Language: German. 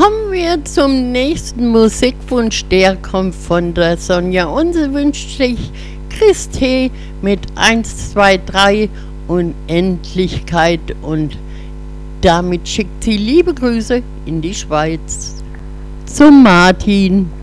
Kommen wir zum nächsten Musikwunsch, der kommt von der Sonja und sie wünscht sich Christ mit 1, 2, 3 Unendlichkeit und damit schickt sie liebe Grüße in die Schweiz zum Martin.